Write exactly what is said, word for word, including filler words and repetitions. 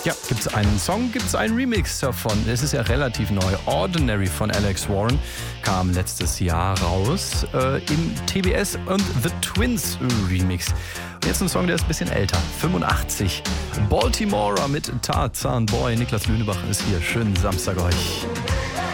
Ja, gibt es einen Song, gibt es einen Remix davon. Es ist ja relativ neu. Ordinary von Alex Warren kam letztes Jahr raus äh, im T B S und The Twins Remix. Und jetzt ein Song, der ist ein bisschen älter, fünfundachtzig. Baltimora mit Tarzan Boy. Niklas Lünebach ist hier. Schönen Samstag euch.